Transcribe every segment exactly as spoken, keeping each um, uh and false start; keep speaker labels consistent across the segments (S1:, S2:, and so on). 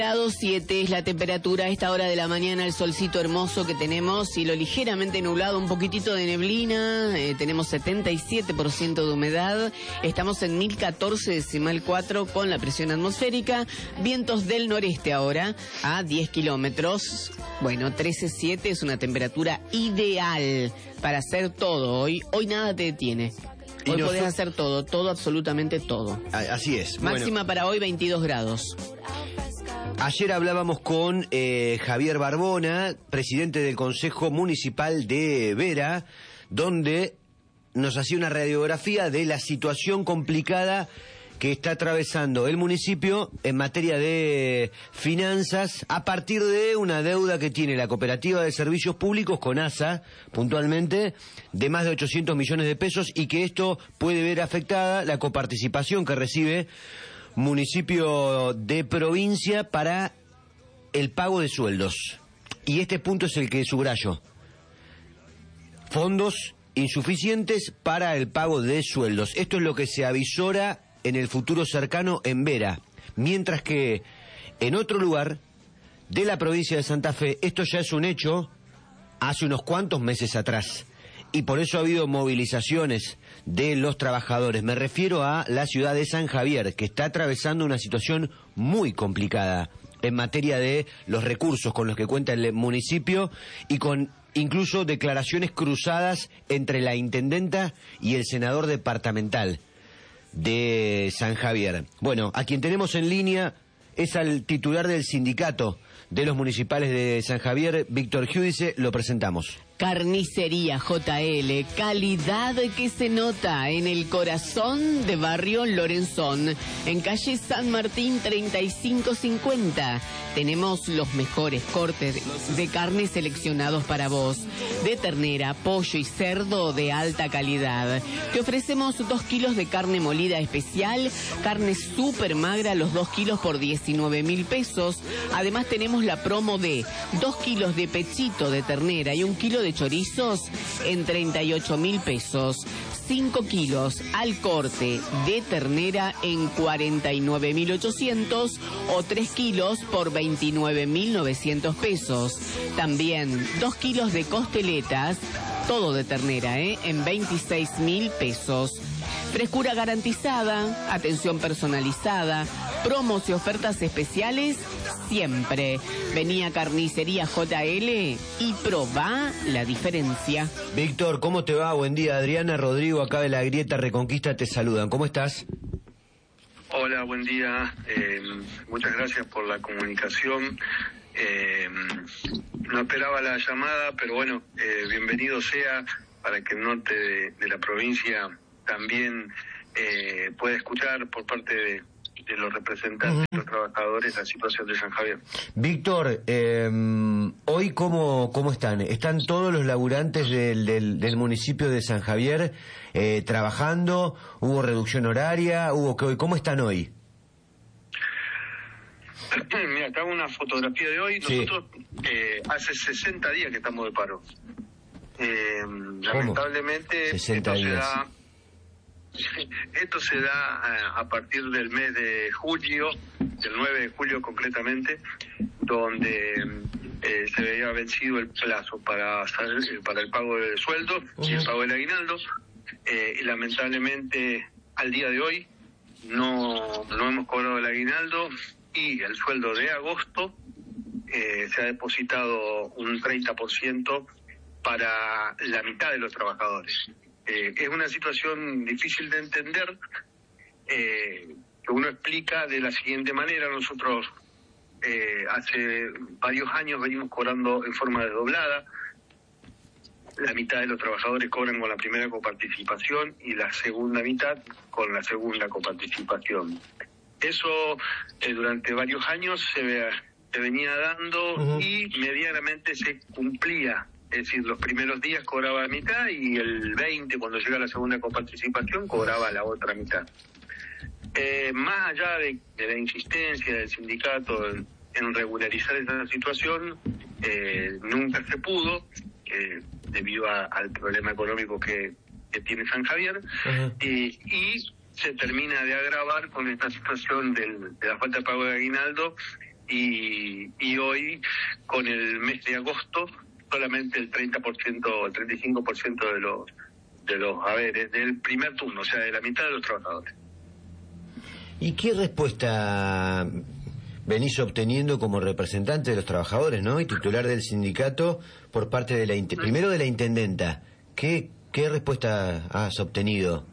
S1: Grado siete es la temperatura a esta hora de la mañana, el solcito hermoso que tenemos, cielo ligeramente nublado, un poquitito de neblina, eh, tenemos setenta y siete por ciento de humedad, estamos en mil catorce decimal cuatro con la presión atmosférica, vientos del noreste ahora a diez kilómetros, bueno, trece punto siete es una temperatura ideal para hacer todo hoy, hoy nada te detiene. Hoy no podés so... hacer todo, todo, absolutamente todo.
S2: Así es.
S1: Máxima bueno. Para hoy veintidós grados.
S2: Ayer hablábamos con eh, Javier Barbona, presidente del Consejo Municipal de Vera, donde nos hacía una radiografía de la situación complicada que está atravesando el municipio en materia de finanzas a partir de una deuda que tiene la Cooperativa de Servicios Públicos con A S A, puntualmente, de más de ochocientos millones de pesos y que esto puede ver afectada la coparticipación que recibe municipio de provincia para el pago de sueldos. Y este punto es el que subrayo. Fondos insuficientes para el pago de sueldos. Esto es lo que se avisora en el futuro cercano en Vera. Mientras que en otro lugar de la provincia de Santa Fe, esto ya es un hecho hace unos cuantos meses atrás. Y por eso ha habido movilizaciones de los trabajadores. Me refiero a la ciudad de San Javier, que está atravesando una situación muy complicada en materia de los recursos con los que cuenta el municipio y con incluso declaraciones cruzadas entre la intendenta y el senador departamental de San Javier. Bueno, a quien tenemos en línea es al titular del sindicato de los municipales de San Javier, Víctor Giudice, lo presentamos.
S1: Carnicería J L, calidad que se nota en el corazón de Barrio Lorenzón, en calle San Martín treinta y cinco cincuenta. Tenemos los mejores cortes de carne seleccionados para vos, de ternera, pollo y cerdo de alta calidad. Te ofrecemos dos kilos de carne molida especial, carne súper magra, los dos kilos por diecinueve mil pesos. Además tenemos la promo de dos kilos de pechito de ternera y un kilo de chorizos en treinta y ocho mil pesos, cinco kilos al corte de ternera en cuarenta y nueve mil ochocientos o tres kilos por veintinueve mil novecientos pesos. También dos kilos de costeletas, todo de ternera, ¿eh? en veintiséis mil pesos. Frescura garantizada, atención personalizada, promos y ofertas especiales siempre. Vení a Carnicería J L y probá la diferencia.
S2: Víctor, ¿cómo te va? Buen día. Adriana, Rodrigo, acá de la Grieta Reconquista te saludan. ¿Cómo estás?
S3: Hola, buen día. Eh, muchas gracias por la comunicación. Eh, no esperaba la llamada, pero bueno, eh, bienvenido sea para que el norte de, de la provincia también eh, pueda escuchar por parte de, de los representantes, uh-huh. los trabajadores, la situación de San Javier.
S2: Víctor, eh, hoy cómo, cómo están? ¿Están todos los laburantes del, del, del municipio de San Javier eh, trabajando? ¿Hubo reducción horaria? ¿Hubo qué hoy? ¿Cómo están hoy?
S3: Mira, acá hago una fotografía de hoy. Nosotros sí. eh, hace sesenta días que estamos de paro. Eh, lamentablemente
S2: sesenta
S3: esto
S2: días.
S3: se da Esto se da a, a partir del mes de julio, del nueve de julio concretamente, donde eh, se veía vencido el plazo para para el pago de sueldos uh-huh. y el pago del aguinaldo. Eh, y lamentablemente al día de hoy no, no hemos cobrado el aguinaldo y el sueldo de agosto eh, se ha depositado un treinta por ciento para la mitad de los trabajadores. Eh, es una situación difícil de entender, eh, que uno explica de la siguiente manera. Nosotros eh, hace varios años venimos cobrando en forma desdoblada. La mitad de los trabajadores cobran con la primera coparticipación y la segunda mitad con la segunda coparticipación. Eso eh, durante varios años se, ve, se venía dando uh-huh. y medianamente se cumplía. Es decir, los primeros días cobraba la mitad y el veinte, cuando llega la segunda coparticipación, cobraba la otra mitad. Eh, más allá de, de la insistencia del sindicato en, en regularizar esa situación, eh, nunca se pudo, eh, debido a, al problema económico que, que tiene San Javier, uh-huh. eh, y se termina de agravar con esta situación del, de la falta de pago de aguinaldo y, y hoy, con el mes de agosto, solamente el treinta por ciento, el treinta y cinco por ciento de los, de los haberes del primer turno, o sea, de la mitad de los trabajadores.
S2: ¿Y qué respuesta venís obteniendo como representante de los trabajadores, ¿no? Y titular del sindicato por parte de la primero de la intendenta? ¿Qué, qué respuesta has obtenido?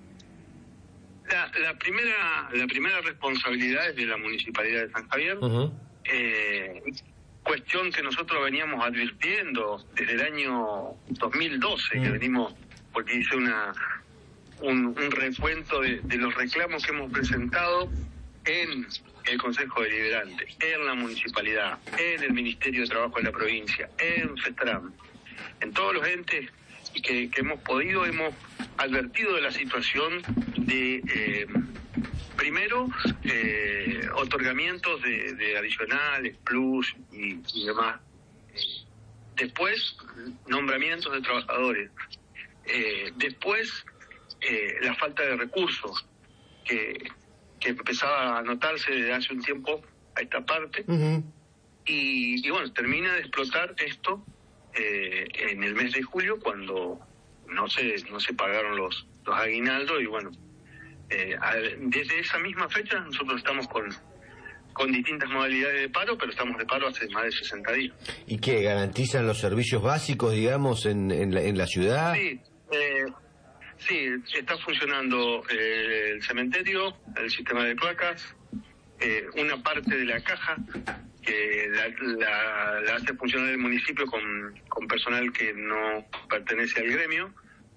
S3: La, la primera la primera responsabilidad es de la Municipalidad de San Javier, uh-huh. eh, cuestión que nosotros veníamos advirtiendo desde el año dos mil doce, uh-huh. que venimos, porque hice una un, un recuento de, de los reclamos que hemos presentado en el Consejo Deliberante, en la Municipalidad, en el Ministerio de Trabajo de la provincia, en FETRAM, en todos los entes que, que hemos podido, hemos advertido de la situación de, eh, primero, eh, otorgamientos de, de adicionales, plus y, y demás. Después, nombramientos de trabajadores. Eh, después, eh, la falta de recursos que, que empezaba a notarse desde hace un tiempo a esta parte. Uh-huh. y, y bueno, termina de explotar esto eh, en el mes de julio, cuando no se no se pagaron los, los aguinaldos, y bueno, eh, desde esa misma fecha nosotros estamos con con distintas modalidades de paro, pero estamos de paro hace más de sesenta días.
S2: ¿Y qué? ¿Garantizan los servicios básicos, digamos, en, en, la, en la ciudad?
S3: Sí, eh, sí, está funcionando eh, el cementerio, el sistema de cloacas, eh, una parte de la caja que la, la, la hace funcionar el municipio con, con personal que no pertenece al gremio.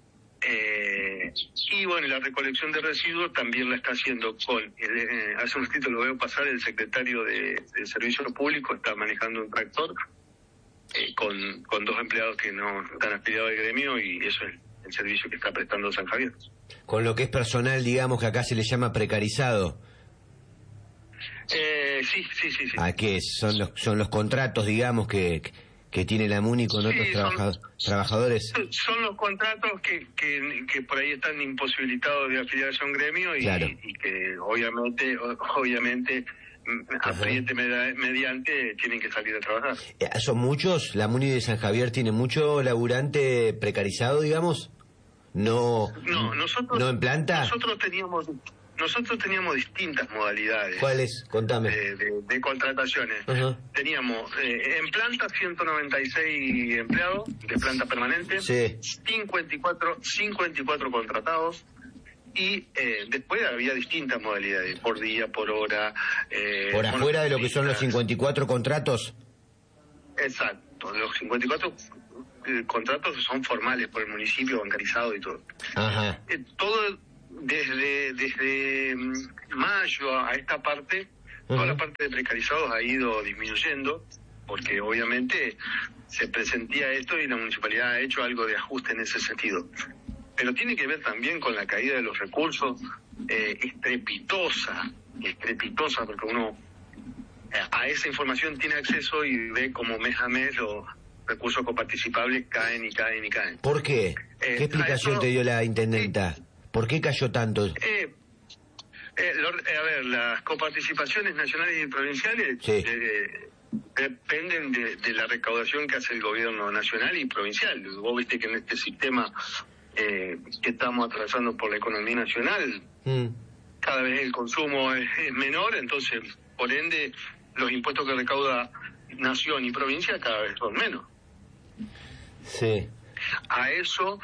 S3: Eh, y bueno, la recolección de residuos también la está haciendo con, eh, hace un ratito lo veo pasar, el secretario de, de Servicios Públicos está manejando un tractor eh, con, con dos empleados que no están afiliados al gremio, y eso es el servicio que está prestando San Javier.
S2: Con lo que es personal, digamos, que acá se le llama precarizado.
S3: Eh, sí, sí, sí, sí.
S2: ¿A qué? Son los, son los contratos, digamos, que... que tiene la MUNI con otros sí, trabaja, son, trabajadores.
S3: Son los contratos que, que que por ahí están imposibilitados de afiliarse a un gremio, y, claro. y que obviamente obviamente apriete mediante tienen que salir a trabajar.
S2: ¿Son muchos? ¿La MUNI de San Javier tiene mucho laburante precarizado, digamos? No,
S3: no, nosotros,
S2: ¿no en planta?
S3: Nosotros teníamos... Nosotros teníamos distintas modalidades.
S2: ¿Cuáles? Contame.
S3: De, de, de contrataciones. Uh-huh. Teníamos eh, en planta ciento noventa y seis empleados de planta permanente,
S2: sí.
S3: cincuenta y cuatro, cincuenta y cuatro contratados, y eh, después había distintas modalidades, por día, por hora.
S2: Eh, ¿Por afuera de lo que son los cincuenta y cuatro contratos?
S3: Exacto, los cincuenta y cuatro eh, contratos son formales por el municipio, bancarizados y todo.
S2: Ajá.
S3: Eh, todo... Desde desde mayo a esta parte, uh-huh. toda la parte de precarizados ha ido disminuyendo, porque obviamente se presentía esto y la municipalidad ha hecho algo de ajuste en ese sentido. Pero tiene que ver también con la caída de los recursos, eh, estrepitosa, estrepitosa, porque uno a esa información tiene acceso y ve como mes a mes los recursos coparticipables caen y caen y caen.
S2: ¿Por qué? Eh, ¿Qué explicación eso, te dio la intendenta? Eh, ¿Por qué cayó tanto?
S3: Eh, eh, lo, eh, a ver, las coparticipaciones nacionales y provinciales
S2: sí.
S3: eh, dependen de, de la recaudación que hace el gobierno nacional y provincial. Vos viste que en este sistema eh, que estamos atravesando por la economía nacional, mm. cada vez el consumo es, es menor, entonces, por ende, los impuestos que recauda nación y provincia cada vez son menos.
S2: Sí.
S3: A eso